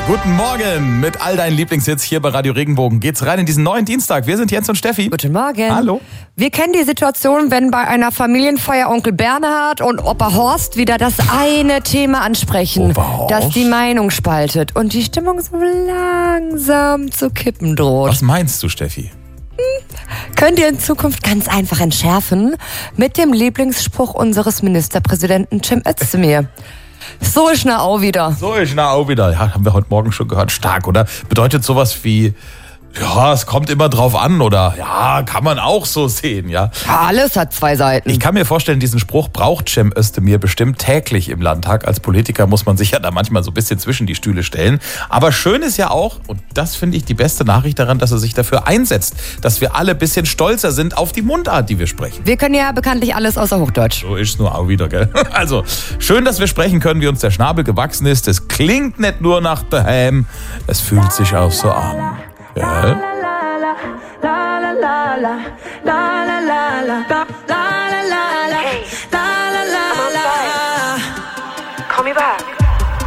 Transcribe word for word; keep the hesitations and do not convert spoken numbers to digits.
Guten Morgen mit all deinen Lieblingshits hier bei Radio Regenbogen. Geht's rein in diesen neuen Dienstag. Wir sind Jens und Steffi. Guten Morgen. Hallo. Wir kennen die Situation, wenn bei einer Familienfeier Onkel Bernhard und Opa Horst wieder das eine Thema ansprechen, Opa Horst? das die Meinung spaltet und die Stimmung so langsam zu kippen droht. Was meinst du, Steffi? Könnt ihr in Zukunft ganz einfach entschärfen mit dem Lieblingsspruch unseres Ministerpräsidenten Cem Özdemir. So ist ne auch wieder. So ist na auch wieder. Ja, haben wir heute Morgen schon gehört. Stark, oder? Bedeutet sowas wie, ja, es kommt immer drauf an, oder? Ja, kann man auch so sehen, ja. Alles hat zwei Seiten. Ich kann mir vorstellen, diesen Spruch braucht Cem Özdemir bestimmt täglich im Landtag. Als Politiker muss man sich ja da manchmal so ein bisschen zwischen die Stühle stellen. Aber schön ist ja auch, und das finde ich die beste Nachricht daran, dass er sich dafür einsetzt, dass wir alle ein bisschen stolzer sind auf die Mundart, die wir sprechen. Wir können ja bekanntlich alles außer Hochdeutsch. So ist es nur auch wieder, gell? Also, schön, dass wir sprechen können, wie uns der Schnabel gewachsen ist. Es klingt nicht nur nach daheim, es fühlt sich auch so an. Ja. La la la la la la la la la la la la